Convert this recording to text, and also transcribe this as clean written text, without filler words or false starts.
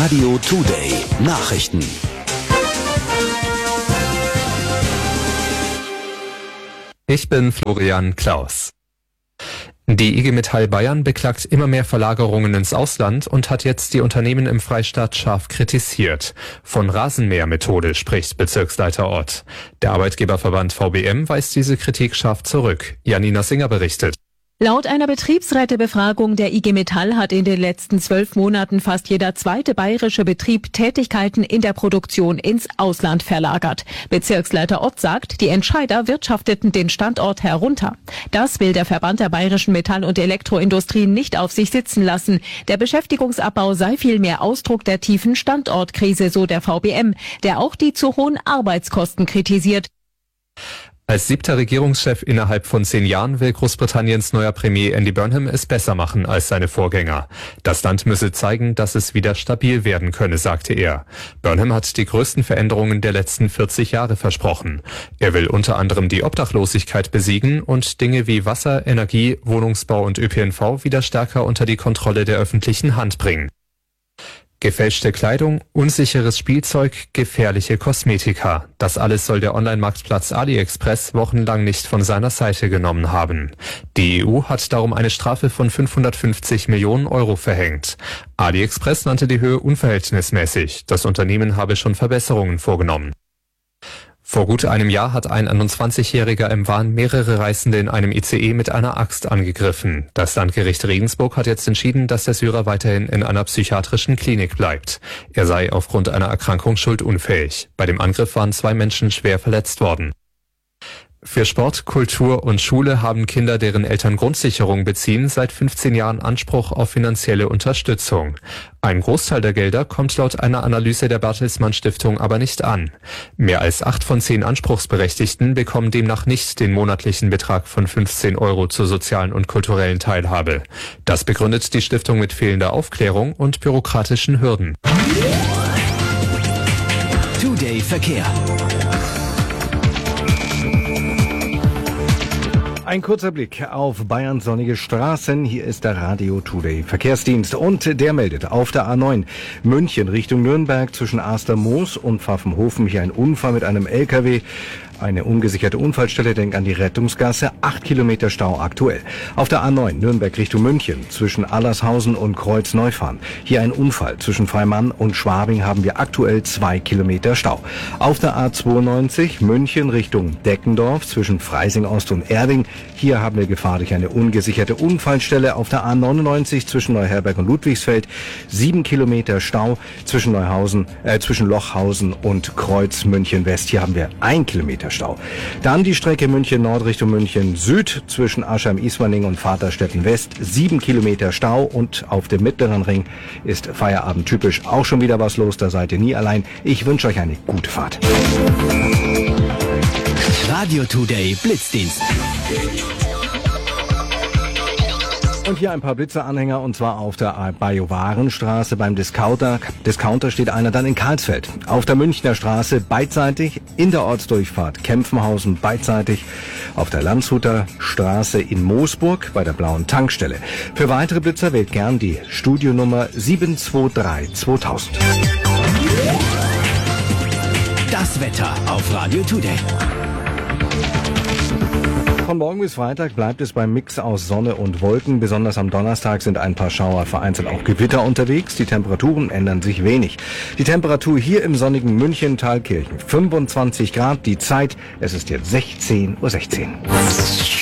Radio Today Nachrichten. Ich bin Florian Klaus. Die IG Metall Bayern beklagt immer mehr Verlagerungen ins Ausland und hat jetzt die Unternehmen im Freistaat scharf kritisiert. Von Rasenmähermethode spricht Bezirksleiter Ott. Der Arbeitgeberverband VBM weist diese Kritik scharf zurück. Janina Singer berichtet. Laut einer Betriebsrätebefragung der IG Metall hat in den letzten 12 Monaten fast jeder zweite bayerische Betrieb Tätigkeiten in der Produktion ins Ausland verlagert. Bezirksleiter Ott sagt, die Entscheider wirtschafteten den Standort herunter. Das will der Verband der bayerischen Metall- und Elektroindustrie nicht auf sich sitzen lassen. Der Beschäftigungsabbau sei vielmehr Ausdruck der tiefen Standortkrise, so der VBM, der auch die zu hohen Arbeitskosten kritisiert. Als 7. Regierungschef innerhalb von 10 Jahren will Großbritanniens neuer Premier Andy Burnham es besser machen als seine Vorgänger. Das Land müsse zeigen, dass es wieder stabil werden könne, sagte er. Burnham hat die größten Veränderungen der letzten 40 Jahre versprochen. Er will unter anderem die Obdachlosigkeit besiegen und Dinge wie Wasser, Energie, Wohnungsbau und ÖPNV wieder stärker unter die Kontrolle der öffentlichen Hand bringen. Gefälschte Kleidung, unsicheres Spielzeug, gefährliche Kosmetika. Das alles soll der Online-Marktplatz AliExpress wochenlang nicht von seiner Seite genommen haben. Die EU hat darum eine Strafe von 550 Millionen Euro verhängt. AliExpress nannte die Höhe unverhältnismäßig. Das Unternehmen habe schon Verbesserungen vorgenommen. Vor gut einem Jahr hat ein 21-Jähriger im Wahn mehrere Reisende in einem ICE mit einer Axt angegriffen. Das Landgericht Regensburg hat jetzt entschieden, dass der Syrer weiterhin in einer psychiatrischen Klinik bleibt. Er sei aufgrund einer Erkrankung schuldunfähig. Bei dem Angriff waren 2 Menschen schwer verletzt worden. Für Sport, Kultur und Schule haben Kinder, deren Eltern Grundsicherung beziehen, seit 15 Jahren Anspruch auf finanzielle Unterstützung. Ein Großteil der Gelder kommt laut einer Analyse der Bertelsmann Stiftung aber nicht an. Mehr als 8 von 10 Anspruchsberechtigten bekommen demnach nicht den monatlichen Betrag von 15 Euro zur sozialen und kulturellen Teilhabe. Das begründet die Stiftung mit fehlender Aufklärung und bürokratischen Hürden. Today Verkehr. Ein kurzer Blick auf Bayerns sonnige Straßen. Hier ist der Radio Today Verkehrsdienst und der meldet auf der A9 München Richtung Nürnberg zwischen Astermoos und Pfaffenhofen hier ein Unfall mit einem LKW. Eine ungesicherte Unfallstelle, denk an die Rettungsgasse, 8 Kilometer Stau aktuell. Auf der A9 Nürnberg Richtung München zwischen Allershausen und Kreuzneufahren. Hier ein Unfall. Zwischen Freimann und Schwabing haben wir aktuell 2 Kilometer Stau. Auf der A92 München Richtung Deckendorf zwischen Freising Ost und Erding. Hier haben wir Gefahr durch eine ungesicherte Unfallstelle. Auf der A99 zwischen Neuherberg und Ludwigsfeld 7 Kilometer Stau. Zwischen Lochhausen und Kreuz München West. Hier haben wir 1 Kilometer Stau. Dann die Strecke München Nord Richtung München Süd zwischen Aschheim-Ismaning und Vaterstetten West 7 Kilometer Stau und auf dem mittleren Ring ist Feierabend typisch auch schon wieder was los, da seid ihr nie allein. Ich wünsche euch eine gute Fahrt. Radio Today Blitzdienst. Und hier ein paar Blitzeranhänger und zwar auf der Bajowarenstraße beim Discounter. Discounter steht einer dann in Karlsfeld. Auf der Münchner Straße beidseitig, in der Ortsdurchfahrt Kempfenhausen beidseitig. Auf der Landshuter Straße in Moosburg bei der blauen Tankstelle. Für weitere Blitzer wählt gern die Studionummer 723 2000. Das Wetter auf Radio Today. Von morgen bis Freitag bleibt es beim Mix aus Sonne und Wolken. Besonders am Donnerstag sind ein paar Schauer, vereinzelt auch Gewitter unterwegs. Die Temperaturen ändern sich wenig. Die Temperatur hier im sonnigen München Thalkirchen 25 Grad. Die Zeit, es ist jetzt 16:16 Uhr.